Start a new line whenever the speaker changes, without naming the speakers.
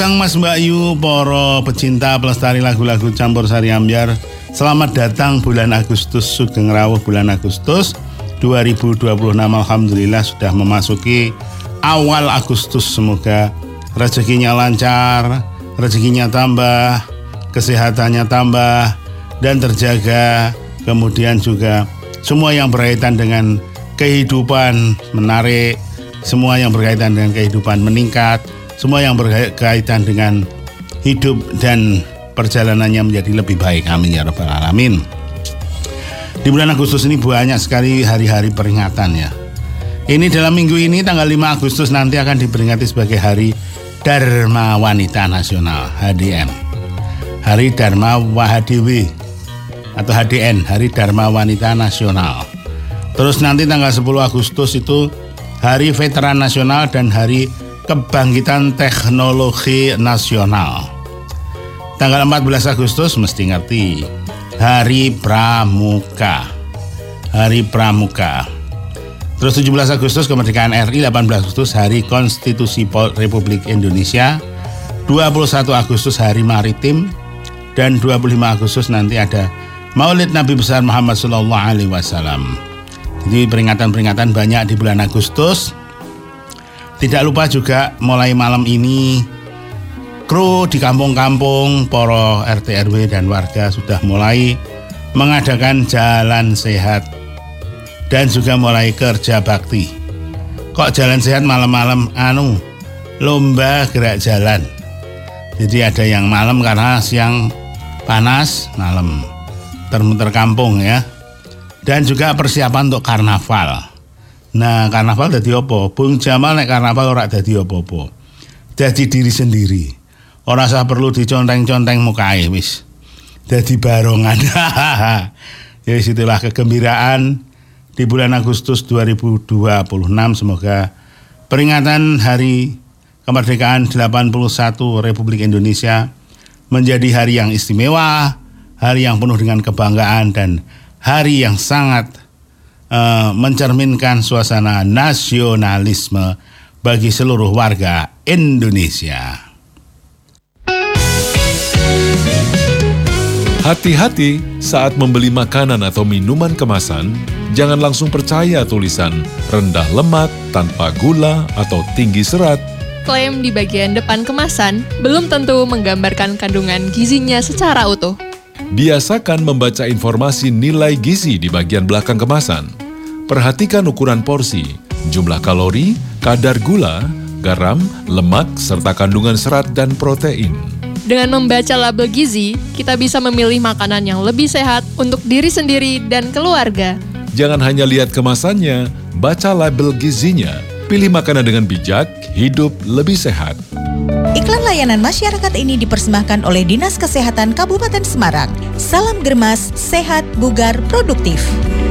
Kang Mas Mbak Yu, para pecinta pelestari lagu-lagu campursari ambyar, selamat datang bulan Agustus, sugeng rawuh bulan Agustus 2026. Alhamdulillah sudah memasuki awal Agustus. Semoga rezekinya lancar, rezekinya tambah, kesehatannya tambah dan terjaga. Kemudian juga semua yang berkaitan dengan kehidupan menarik, semua yang berkaitan dengan kehidupan meningkat, semua yang berkaitan dengan hidup dan perjalanannya menjadi lebih baik. Amin ya rabbal alamin. Di bulan Agustus ini banyak sekali hari-hari peringatan ya. Ini dalam minggu ini tanggal 5 Agustus nanti akan diperingati sebagai Hari Dharma Wanita Nasional, HDN. Hari Dharma Wahadewi atau HDN, Hari Dharma Wanita Nasional. Terus nanti tanggal 10 Agustus itu Hari Veteran Nasional dan Hari Kebangkitan Teknologi Nasional. Tanggal 14 Agustus mesti ngerti, Hari Pramuka. Hari Pramuka. Terus 17 Agustus kemerdekaan RI, 18 Agustus Hari Konstitusi Republik Indonesia, 21 Agustus Hari Maritim, dan 25 Agustus nanti ada Maulid Nabi besar Muhammad SAW. Jadi peringatan-peringatan banyak di bulan Agustus. Tidak lupa juga mulai malam ini kru di kampung-kampung, para RT RW dan warga sudah mulai mengadakan jalan sehat dan juga mulai kerja bakti. Kok jalan sehat malam-malam? Lomba gerak jalan. Jadi ada yang malam karena siang panas, malam muter-muter kampung ya. Dan juga persiapan untuk karnaval. Nah, karnaval dadi apa? Bung Jamal nek karnaval ora dadi apa-apa. Dadi diri sendiri. Ora usah perlu diconteng-conteng mukae wis. Dadi barongan. Ya itulah kegembiraan di bulan Agustus 2026. Semoga peringatan Hari Kemerdekaan 81 Republik Indonesia menjadi hari yang istimewa, hari yang penuh dengan kebanggaan dan hari yang sangat mencerminkan suasana nasionalisme bagi seluruh warga Indonesia.
Hati-hati saat membeli makanan atau minuman kemasan, jangan langsung percaya tulisan rendah lemak, tanpa gula, atau tinggi serat.
Klaim di bagian depan kemasan belum tentu menggambarkan kandungan gizinya secara utuh.
Biasakan membaca informasi nilai gizi di bagian belakang kemasan. Perhatikan ukuran porsi, jumlah kalori, kadar gula, garam, lemak, serta kandungan serat dan protein.
Dengan membaca label gizi, kita bisa memilih makanan yang lebih sehat untuk diri sendiri dan keluarga.
Jangan hanya lihat kemasannya, baca label gizinya. Pilih makanan dengan bijak, hidup lebih sehat.
Iklan layanan masyarakat ini dipersembahkan oleh Dinas Kesehatan Kabupaten Semarang. Salam Germas, sehat, bugar, produktif.